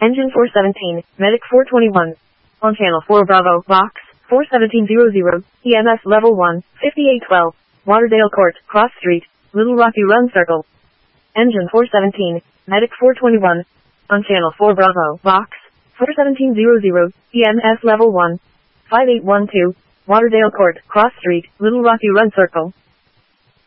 Engine 417, Medic 421. On Channel 4 Bravo, Box 41700, EMS Level 1, 5812, Waterdale Court, Cross Street, Little Rocky Run Circle. Engine 417, Medic 421. On Channel 4 Bravo, Box 41700, EMS Level 1, 5812, Waterdale Court, Cross Street, Little Rocky Run Circle.